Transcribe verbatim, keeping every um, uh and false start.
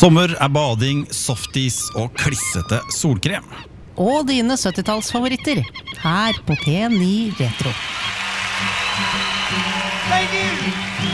Sommer er bading, softis og klissete solkrem. Og dine syttitalls-favoritter, her på P ni Retro. Thank you!